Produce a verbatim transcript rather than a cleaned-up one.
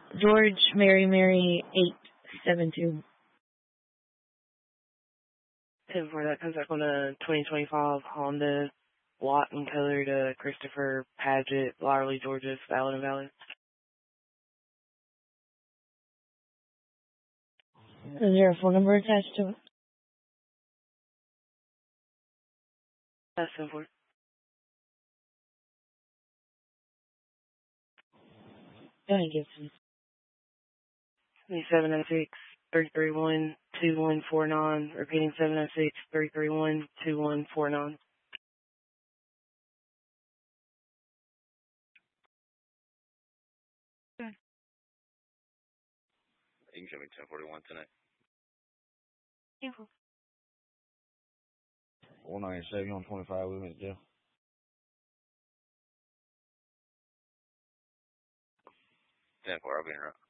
George Mary Mary eight seven two. ten four, that comes up on a twenty twenty-five Honda lot and color to Christopher Paget, Lyerly, Georgia, valid and valid. Is there a phone number attached to it? That's ten four. Go ahead, Gibson. seven oh six, three three one, two one four nine. Repeating seven oh six, three three one, two one four nine. You can show me ten forty-one tonight. Yeah. one ninety-seven on twenty-five with me, Joe. ten four, I'll be in route.